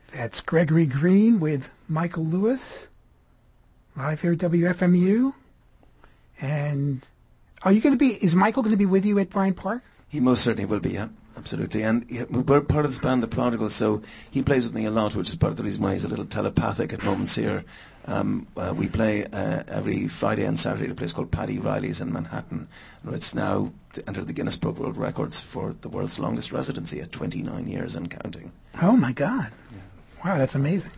That's Gregory Green with Michael Lewis, live here at WFMU. And is Michael going to be with you at Bryant Park? He most certainly will be, yeah, absolutely. And we're part of this band, The Prodigals, so he plays with me a lot, which is part of the reason why he's a little telepathic at moments here. We play every Friday and Saturday at a place called Paddy Riley's in Manhattan. And it's now entered the Guinness Book of World Records for the world's longest residency at 29 years and counting. Oh, my God. Yeah. Wow, that's amazing.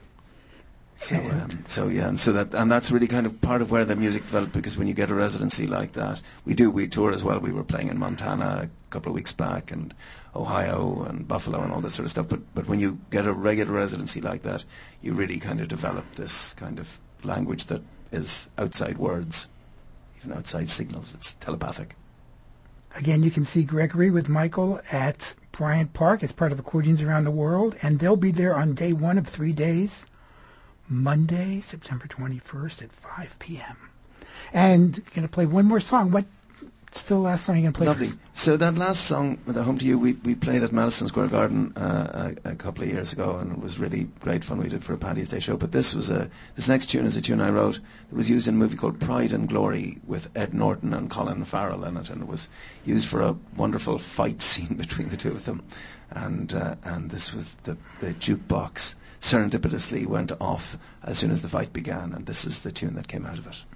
And that's really kind of part of where the music developed, because when you get a residency like that, we tour as well. We were playing in Montana a couple of weeks back, and Ohio and Buffalo and all this sort of stuff. But when you get a regular residency like that, you really kind of develop this kind of language that is outside words, even outside signals. It's telepathic. Again, you can see Gregory with Michael at Bryant Park as part of Accordions Around the World, and they'll be there on day one of 3 days. Monday, September 21st at 5 p.m. And you're going to play one more song. What's the last song you're going to play? Lovely. So that last song, The Home to You, we played at Madison Square Garden a couple of years ago, and it was really great fun we did for a Paddy's Day show. But this next tune is a tune I wrote that was used in a movie called Pride and Glory with Ed Norton and Colin Farrell in it, and it was used for a wonderful fight scene between the two of them. And this was the jukebox serendipitously went off as soon as the fight began, and this is the tune that came out of it.